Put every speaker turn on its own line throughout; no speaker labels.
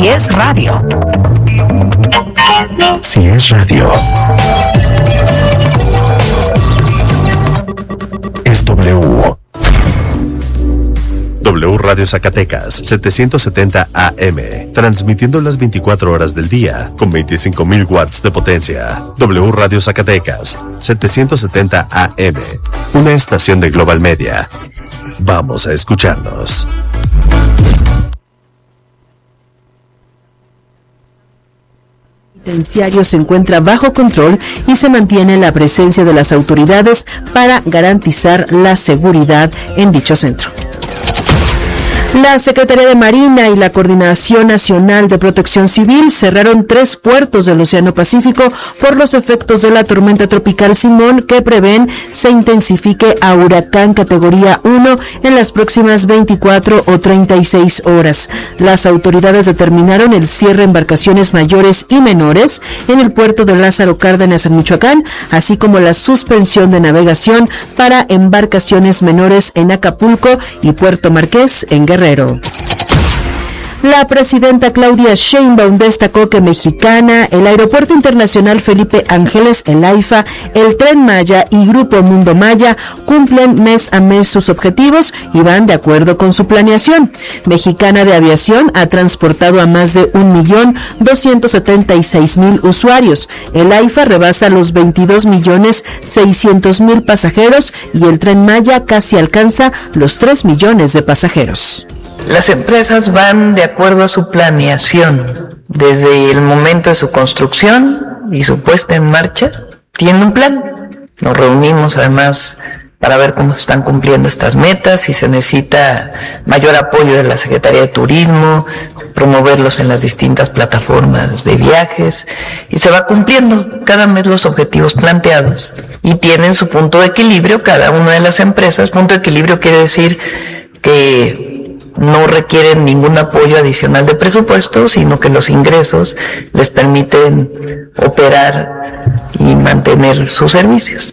es radio.
Si es radio, es W. W Radio Zacatecas, 770 AM, transmitiendo las 24 horas del día, con 25,000 watts de potencia. W Radio Zacatecas, 770 AM, una estación de Global Media. Vamos a escucharnos.
Penitenciario se encuentra bajo control y se mantiene la presencia de las autoridades para garantizar la seguridad en dicho centro. La Secretaría de Marina y la Coordinación Nacional de Protección Civil cerraron 3 puertos del Océano Pacífico por los efectos de la tormenta tropical Simón, que prevén se intensifique a huracán categoría 1 en las próximas 24 o 36 horas. Las autoridades determinaron el cierre de embarcaciones mayores y menores en el puerto de Lázaro Cárdenas en Michoacán, así como la suspensión de navegación para embarcaciones menores en Acapulco y Puerto Marqués en Guerrero. La presidenta Claudia Sheinbaum destacó que Mexicana, el Aeropuerto Internacional Felipe Ángeles, el AIFA, el Tren Maya y Grupo Mundo Maya cumplen mes a mes sus objetivos y van de acuerdo con su planeación. Mexicana de Aviación ha transportado a más de 1,276,000 usuarios. El AIFA rebasa los 22,600,000 pasajeros y el Tren Maya casi alcanza los 3 millones de pasajeros.
Las empresas van de acuerdo a su planeación. Desde el momento de su construcción y su puesta en marcha, tienen un plan. Nos reunimos además para ver cómo se están cumpliendo estas metas, si se necesita mayor apoyo de la Secretaría de Turismo, promoverlos en las distintas plataformas de viajes, y se va cumpliendo cada mes los objetivos planteados y tienen su punto de equilibrio cada una de las empresas. Punto de equilibrio quiere decir que no requieren ningún apoyo adicional de presupuesto, sino que los ingresos les permiten operar y mantener sus servicios.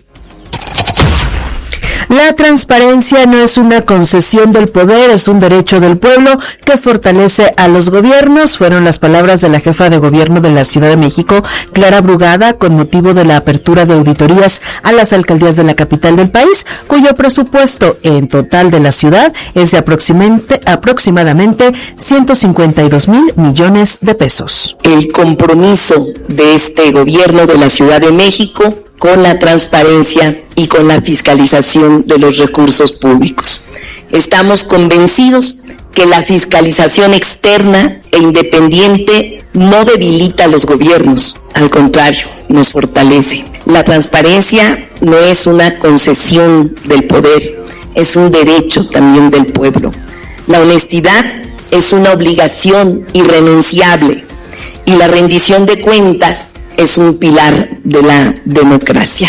La transparencia no es una concesión del poder, es un derecho del pueblo que fortalece a los gobiernos, fueron las palabras de la jefa de gobierno de la Ciudad de México, Clara Brugada, con motivo de la apertura de auditorías a las alcaldías de la capital del país, cuyo presupuesto en total de la ciudad es de aproximadamente 152,000 millones de pesos.
El compromiso de este gobierno de la Ciudad de México con la transparencia y con la fiscalización de los recursos públicos. Estamos convencidos que la fiscalización externa e independiente no debilita a los gobiernos, al contrario, nos fortalece. La transparencia no es una concesión del poder, es un derecho también del pueblo. La honestidad es una obligación irrenunciable y la rendición de cuentas es un pilar de la democracia.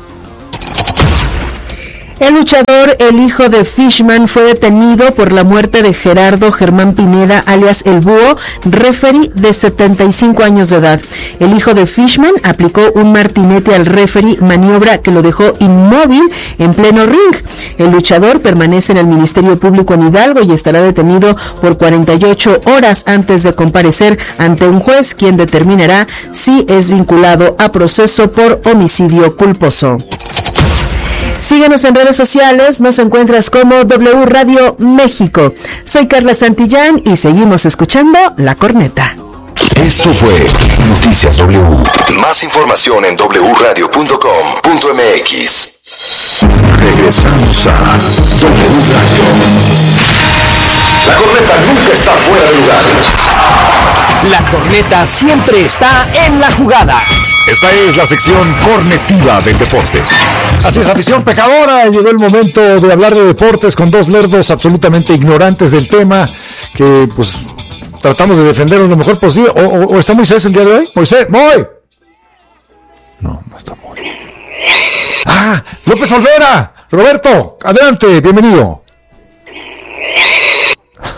El luchador, el hijo de Fishman, fue detenido por la muerte de Gerardo Germán Pineda, alias El Búho, referee de 75 años de edad. El hijo de Fishman aplicó un martinete al referee, maniobra que lo dejó inmóvil en pleno ring. El luchador permanece en el Ministerio Público en Hidalgo y estará detenido por 48 horas antes de comparecer ante un juez, quien determinará si es vinculado a proceso por homicidio culposo. Síguenos en redes sociales, nos encuentras como W Radio México. Soy Carla Santillán y seguimos escuchando La Corneta.
Esto fue Noticias W. Más información en wradio.com.mx. Regresamos a W Radio. La corneta nunca está fuera de lugar.
La corneta siempre está en la jugada.
Esta es la sección cornetiva del deporte. Así es, afición pecadora. Llegó el momento de hablar de deportes con dos nerdos absolutamente ignorantes del tema, que pues tratamos de defenderlo lo mejor posible. ¿O está Moisés el día de hoy? Moisés, ¡Moy! No está Moy. ¡Ah! ¡López Olvera! Roberto, adelante, bienvenido.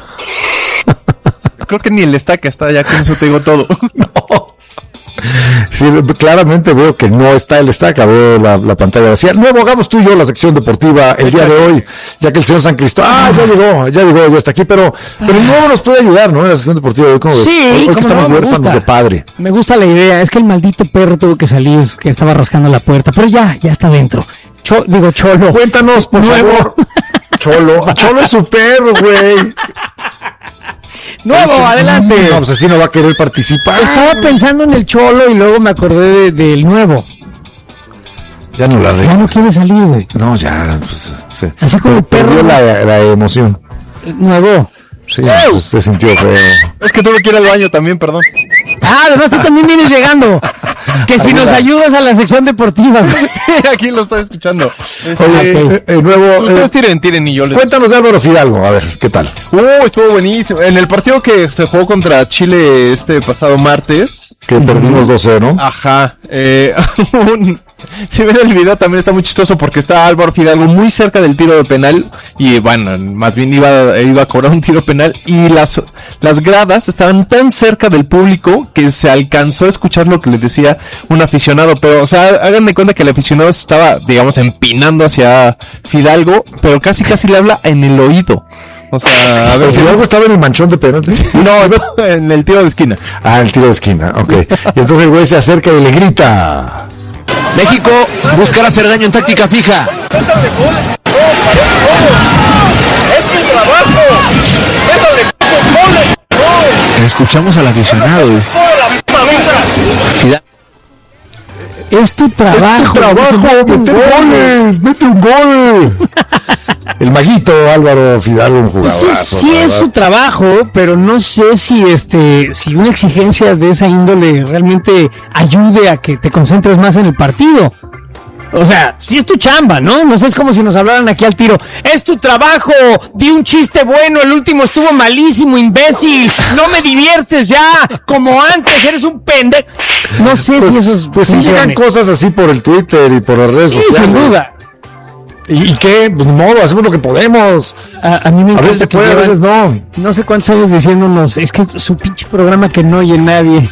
Creo que ni el estaca está, ya con eso te digo todo.
No. Sí, claramente veo que no está el estaca, veo la pantalla vacía. Nuevo, hagamos tú y yo la sección deportiva el día de hoy, ya que el señor San Cristóbal, ya llegó, ya está aquí, pero el nuevo nos puede ayudar, ¿no? En la sección deportiva de hoy, ¿cómo ves?
Sí,
hoy que estamos huérfanos de padre.
Me gusta la idea, es que el maldito perro tuvo que salir, que estaba rascando la puerta, pero ya está dentro. Cholo.
Cuéntanos, por favor. Cholo es su perro, güey.
Nuevo, adelante.
No, pues así no va a querer participar.
Estaba pensando en el Cholo y luego me acordé del nuevo.
Ya no la
Ya no quiere salir, güey.
No, ya, pues, sí.
Así como el perro.
Perdió la emoción.
Nuevo.
Sí, se sintió feo.
Es que tuve que ir al baño también, perdón.
Además tú también vienes llegando. Que si nos ayudas a la sección deportiva.
Sí, aquí lo estoy escuchando.
Oye, nuevo.
Ustedes tiren y yo les...
Cuéntanos de Álvaro Fidalgo, a ver, ¿qué tal?
Estuvo buenísimo. En el partido que se jugó contra Chile este pasado martes.
Que perdimos 2-0.
Ajá. Si ven el video también está muy chistoso porque está Álvaro Fidalgo muy cerca del tiro de penal y bueno, más bien iba a cobrar un tiro penal y las gradas estaban tan cerca del público que se alcanzó a escuchar lo que les decía un aficionado, pero o sea, hagan de cuenta que el aficionado se estaba, digamos, empinando hacia Fidalgo, pero casi le habla en el oído. O sea, a ver.
¿Fidalgo estaba en el manchón de penalti?
Sí, no, estaba en el tiro de esquina.
Ah, el tiro de esquina, ok. Y entonces el güey se acerca y le grita:
México buscará hacer daño en táctica fija. Escuchamos al aficionado.
Es tu trabajo.
Mete un gol. El maguito Álvaro Fidalgo, un jugadorazo.
Sí es su trabajo, pero no sé si una exigencia de esa índole realmente ayude a que te concentres más en el partido. O sea, sí es tu chamba, ¿no? No sé, es como si nos hablaran aquí al tiro. Es tu trabajo, di un chiste bueno, el último estuvo malísimo, imbécil. No me diviertes ya, como antes, eres un pendejo. No sé si eso es...
Pues sí llegan cosas así por el Twitter y por las redes sociales.
Sí, sin duda.
¿Y qué? Pues ni modo, hacemos lo que podemos.
A mí me encanta.
A veces se puede, a veces no.
No sé cuántos años diciéndonos, es que su pinche programa que no oye nadie.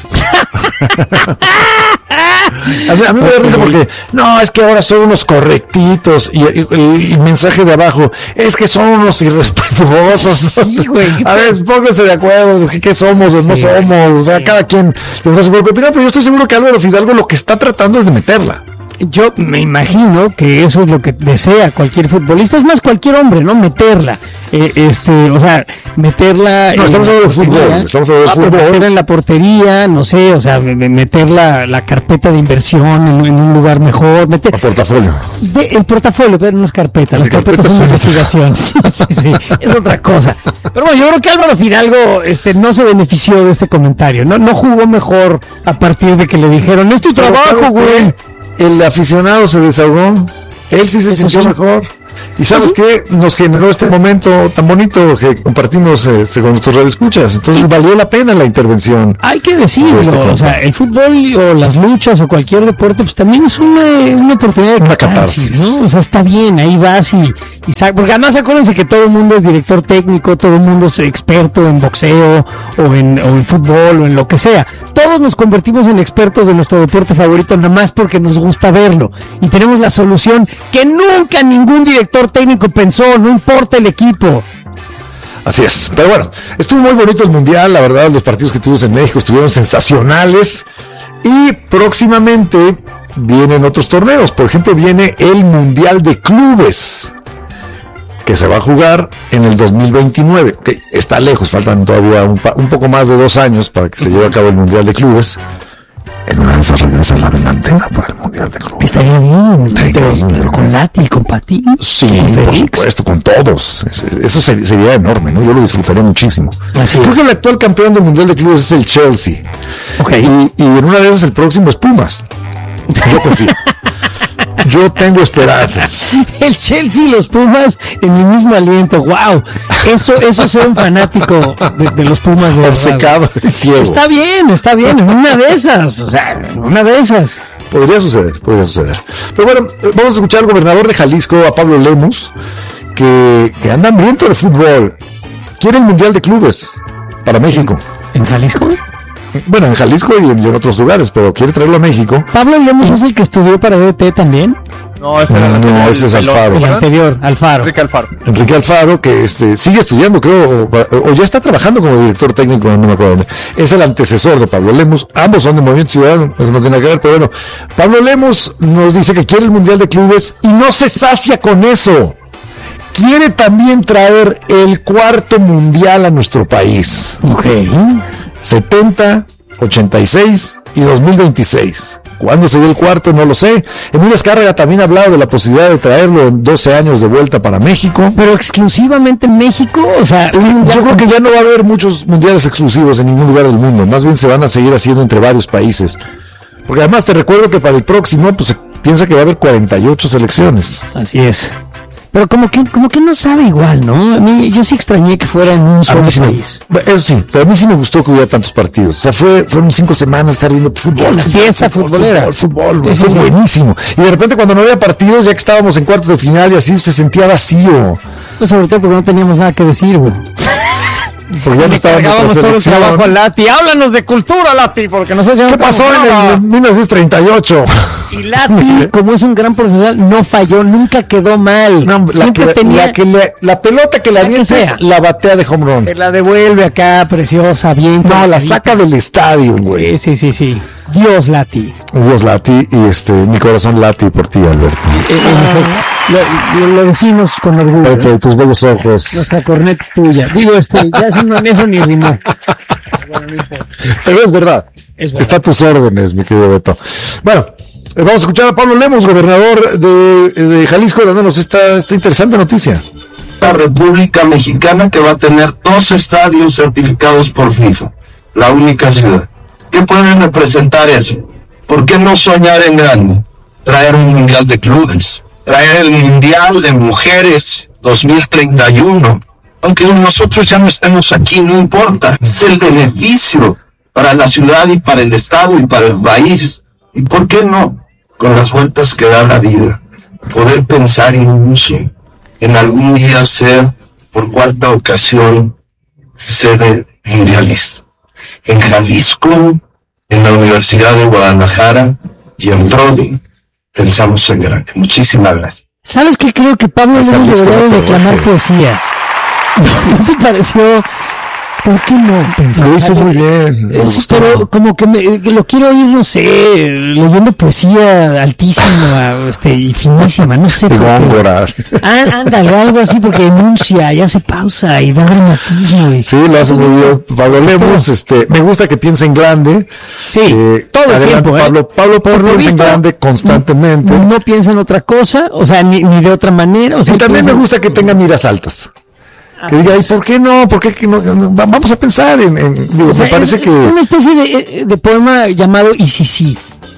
A mí me da risa porque, no, es que ahora son unos correctitos. Y el mensaje de abajo, es que son unos irrespetuosos.
Sí, güey.
A ver, pónganse de acuerdo, ¿qué somos o no somos? O sea, cada quien tendrá su propia opinión, pero yo estoy seguro que Álvaro Fidalgo lo que está tratando es de meterla.
Yo me imagino que eso es lo que desea cualquier futbolista, es más cualquier hombre, ¿no? Meterla, o sea, meterla.
No, estamos hablando de fútbol,
meterla en la portería, no sé, o sea, meter la carpeta de inversión en un lugar mejor, meter.
El portafolio.
El portafolio, pero no es carpeta, las carpetas son investigación, sí, es otra cosa. Pero bueno, yo creo que Álvaro Fidalgo, no se benefició de este comentario, no jugó mejor a partir de que le dijeron, es tu trabajo, güey.
El aficionado se desahogó, él sí se sintió mejor. Y ¿sabes qué? Nos generó este momento tan bonito que compartimos con nuestros radioescuchas. Entonces valió la pena la intervención.
Hay que decirlo, o sea, el fútbol o las luchas o cualquier deporte, pues también es una oportunidad de catarsis, ¿no? O sea, está bien, ahí vas y porque además acuérdense que todo el mundo es director técnico, todo el mundo es experto en boxeo o en fútbol o en lo que sea. Todos nos convertimos en expertos de nuestro deporte favorito nada más porque nos gusta verlo. Y tenemos la solución que nunca ningún director técnico pensó, no importa el equipo.
Así es, pero bueno, estuvo muy bonito el Mundial, la verdad, los partidos que tuvimos en México estuvieron sensacionales y próximamente vienen otros torneos, por ejemplo viene el Mundial de Clubes, que se va a jugar en el 2029, okay, está lejos, faltan todavía un poco más de 2 años para que se lleve a cabo el Mundial de Clubes. En una de esas regresa la delantera para el Mundial de Clubes.
Estaría bien, pero con Lati, con Pati.
Sí, por supuesto, con todos. Eso sería enorme, ¿no? Yo lo disfrutaría muchísimo. Incluso el actual campeón del Mundial de Clubes es el Chelsea. Okay. Y en una de esas el próximo es Pumas. Yo confío. Yo tengo esperanzas.
El Chelsea y los Pumas en mi mismo aliento. ¡Wow! Eso ser un fanático de los Pumas de
obcecado y ciego.
Está bien, en una de esas. O sea, en una de esas.
Podría suceder. Pero bueno, vamos a escuchar al gobernador de Jalisco, a Pablo Lemus, que anda hambriento de fútbol. Quiere el Mundial de Clubes para México.
¿En Jalisco?
Bueno, en Jalisco y en otros lugares, pero quiere traerlo a México.
Pablo Lemos es el que estudió para DT también.
No, ese era
ese es Alfaro.
El anterior, Alfaro.
Enrique Alfaro, que sigue estudiando, creo, o ya está trabajando como director técnico, no me acuerdo. Es el antecesor de Pablo Lemos. Ambos son de Movimiento Ciudadano, eso no tiene que ver, pero bueno. Pablo Lemos nos dice que quiere el Mundial de Clubes y no se sacia con eso. Quiere también traer el cuarto mundial a nuestro país.
Ok.
70, 86 y 2026. ¿Cuándo se dio el cuarto? No lo sé. Emilio Azcárraga también ha hablado de la posibilidad de traerlo en 12 años de vuelta para México.
Pero exclusivamente en México, o sea...
Yo creo que ya no va a haber muchos mundiales exclusivos en ningún lugar del mundo. Más bien se van a seguir haciendo entre varios países. Porque además te recuerdo que para el próximo, pues se piensa que va a haber 48 selecciones.
Así es. Pero como que no sabe igual, ¿no? A mí, yo sí extrañé que fuera en un solo país.
Eso sí, pero a mí sí me gustó que hubiera tantos partidos. O sea, fueron 5 semanas estar viendo fútbol.
La fiesta futbolera.
Fútbol, fue buenísimo. Y de repente cuando no había partidos, ya que estábamos en cuartos de final y así, se sentía vacío.
Pues sobre todo porque no teníamos nada que decir, güey.
Porque ya no estábamos
todo el trabajo a Lati. Háblanos de cultura, Lati, porque no sé
¿qué pasó en el 1938?
Y Lati, como es un gran profesional, no falló, nunca quedó mal.
No, la pelota que le avientes, la batea de home run.
Que la devuelve acá, preciosa, bien.
No, la saca del estadio, güey.
Sí. Dios Lati.
Dios Lati, y mi corazón late por ti, Alberto.
Lo decimos con orgullo.
Por tus bellos ojos.
Nuestra corneta es tuya. Digo, ya eso ni rimó.
Bueno, no importa. Pero es verdad. Está a tus órdenes, mi querido Beto. Bueno, vamos a escuchar a Pablo Lemos, gobernador de Jalisco, dándonos esta interesante noticia.
La República Mexicana que va a tener 2 estadios certificados por FIFA. La única ciudad. ¿Qué puede representar eso? ¿Por qué no soñar en grande? Traer un mundial de clubes. Traer el mundial de mujeres 2031. Aunque nosotros ya no estemos aquí, no importa. Es el beneficio para la ciudad y para el estado y para el país. ¿Y por qué no? Con las vueltas que da la vida, poder pensar incluso en algún día ser, por 4ª ocasión, sede mundialista. En Jalisco, en la Universidad de Guadalajara y en Prodi, pensamos en grande. Muchísimas gracias.
¿Sabes qué? Creo que Pablo Lemos debería declamar poesía. ¿No te pareció? ¿Por qué no pensar?
Lo hizo muy bien.
Pero como que lo quiero oír, no sé, leyendo poesía altísima y finísima, no sé. Ándale, algo así, porque enuncia y hace pausa y da dramatismo.
Sí, lo hace muy bien. Pablo Lemos, me gusta que piense en grande.
Sí, todo el tiempo.
Pablo por lo piensa en grande constantemente.
No piensa en otra cosa, o sea, ni de otra manera. O sea,
y también me gusta que tenga miras altas. Que diga, ¿y por qué no? ¿Por qué no? Vamos a pensar digo, o sea, me parece que...
Una especie de poema llamado ¿Y si sí?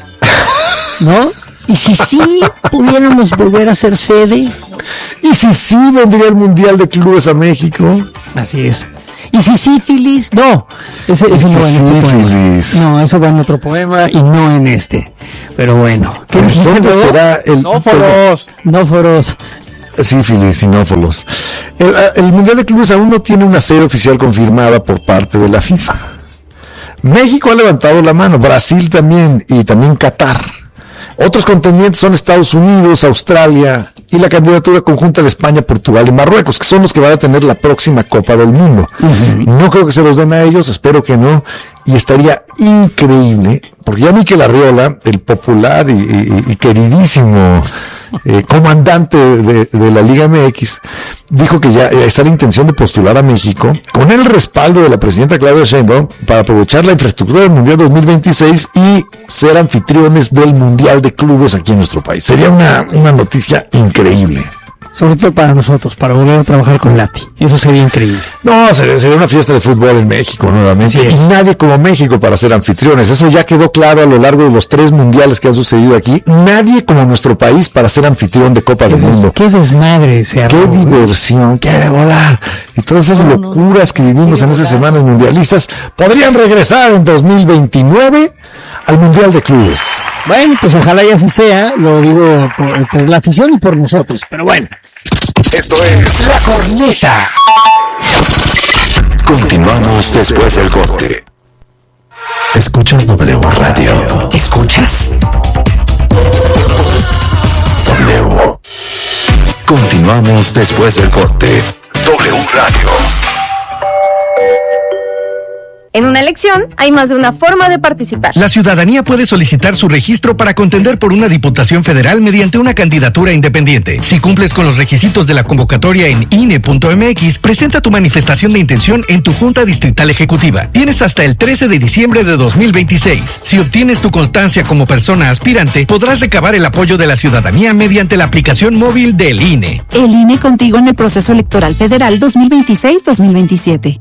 ¿No? ¿Y si sí pudiéramos volver a ser sede?
¿Y si sí vendría el Mundial de Clubes a México?
Así es. ¿Y si sífilis? No, ese no va en este poema. No, eso va en otro poema y no en este. Pero bueno.
¿Qué dijiste? ¿Dónde será el...
Nóforos.
Sífilis, sinófilos. El Mundial de Clubes aún no tiene una sede oficial confirmada por parte de la FIFA. México ha levantado la mano, Brasil también, y también Qatar. Otros contendientes son Estados Unidos, Australia y la candidatura conjunta de España, Portugal y Marruecos, que son los que van a tener la próxima Copa del Mundo. No creo que se los den a ellos, espero que no, y estaría increíble, porque ya Mikel Arriola, el popular y queridísimo comandante de la Liga MX, dijo que ya está la intención de postular a México con el respaldo de la presidenta Claudia Sheinbaum para aprovechar la infraestructura del Mundial 2026 y ser anfitriones del Mundial de Clubes aquí en nuestro país. Sería una noticia increíble.
Sobre todo para nosotros, para volver a trabajar con Lati. Eso sería increíble.
No, sería una fiesta de fútbol en México nuevamente. Y nadie como México para ser anfitriones. Eso ya quedó claro a lo largo de los 3 mundiales que han sucedido aquí. Nadie como nuestro país para ser anfitrión de Copa del Mundo.
Qué desmadre se
armó. Qué diversión, qué de volar. Y todas esas locuras que vivimos en esas semanas mundialistas podrían regresar en 2029 al Mundial de Clubes.
Bueno, pues ojalá ya así sea, lo digo por la afición y por nosotros, pero bueno.
Esto es La Corneta. Continuamos después del corte.
Escuchas W Radio.
¿Escuchas?
W. Continuamos después del corte. W Radio.
En una elección hay más de una forma de participar.
La ciudadanía puede solicitar su registro para contender por una diputación federal mediante una candidatura independiente. Si cumples con los requisitos de la convocatoria en INE.mx, presenta tu manifestación de intención en tu Junta Distrital Ejecutiva. Tienes hasta el 13 de diciembre de 2026. Si obtienes tu constancia como persona aspirante, podrás recabar el apoyo de la ciudadanía mediante la aplicación móvil del INE.
El INE contigo en el proceso electoral federal 2026-2027.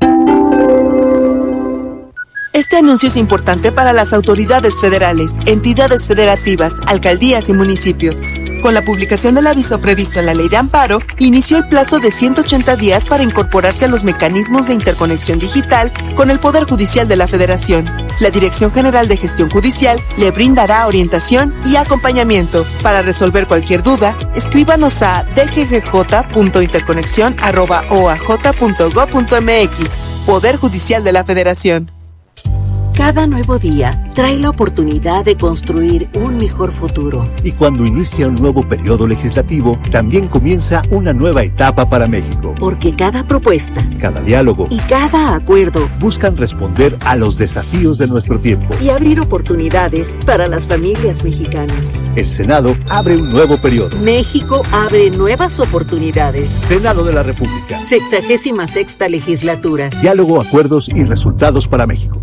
Este anuncio es importante para las autoridades federales, entidades federativas, alcaldías y municipios. Con la publicación del aviso previsto en la Ley de Amparo, inició el plazo de 180 días para incorporarse a los mecanismos de interconexión digital con el Poder Judicial de la Federación. La Dirección General de Gestión Judicial le brindará orientación y acompañamiento. Para resolver cualquier duda, escríbanos a dggj.interconexión@oaj.gov.mx. Poder Judicial de la Federación.
Cada nuevo día trae la oportunidad de construir un mejor futuro.
Y cuando inicia un nuevo periodo legislativo, también comienza una nueva etapa para México.
Porque cada propuesta,
cada diálogo
y cada acuerdo
buscan responder a los desafíos de nuestro tiempo
y abrir oportunidades para las familias mexicanas.
El Senado abre un nuevo periodo.
México abre nuevas oportunidades.
Senado de la República.
66ª legislatura.
Diálogo, acuerdos y resultados para México.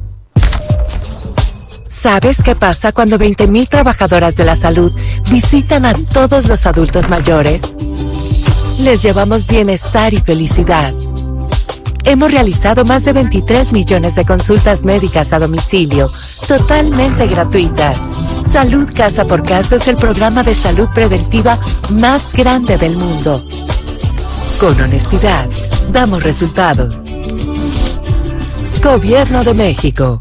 ¿Sabes qué pasa cuando 20,000 trabajadoras de la salud visitan a todos los adultos mayores? Les llevamos bienestar y felicidad. Hemos realizado más de 23 millones de consultas médicas a domicilio, totalmente gratuitas. Salud Casa por Casa es el programa de salud preventiva más grande del mundo. Con honestidad, damos resultados. Gobierno de México.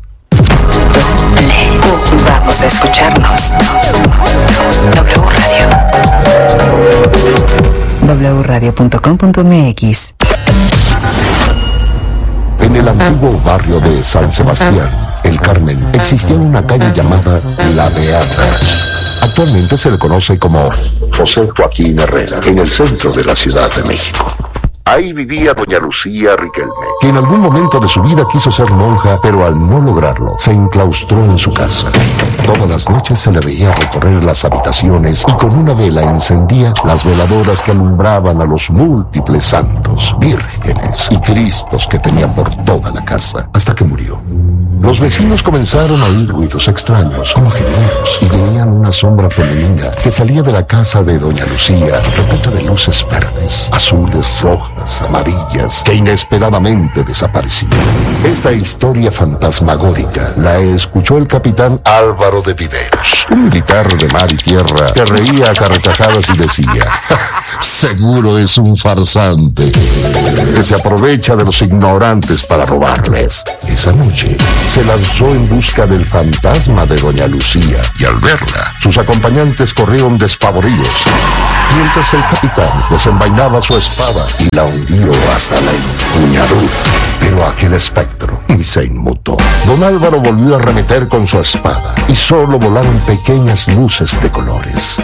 Vamos a escucharnos. W Radio. wradio.com.mx.
En el antiguo barrio de San Sebastián, El Carmen, existía una calle llamada La Beata. Actualmente se le conoce como José Joaquín Herrera, en el centro de la Ciudad de México. Ahí vivía doña Lucía Riquelme, que en algún momento de su vida quiso ser monja, pero al no lograrlo, se enclaustró en su casa. Todas las noches se le veía recorrer las habitaciones y con una vela encendía las veladoras que alumbraban a los múltiples santos, vírgenes y cristos que tenía por toda la casa, hasta que murió. Los vecinos comenzaron a oír ruidos extraños, como gemidos, y veían una sombra femenina que salía de la casa de doña Lucía, repleta de luces verdes, azules, rojas, amarillas, que inesperadamente desaparecían. Esta historia fantasmagórica la escuchó el capitán Álvaro de Viveros, un militar de mar y tierra que reía a carcajadas y decía: seguro es un farsante que se aprovecha de los ignorantes para robarles. Esa noche se lanzó en busca del fantasma de doña Lucía y al verla, sus acompañantes corrieron despavoridos, mientras el capitán desenvainaba su espada y la hundió hasta la empuñadura. Pero aquel espectro ni se inmutó. Don Álvaro volvió a arremeter con su espada y solo volaron pequeñas luces de colores.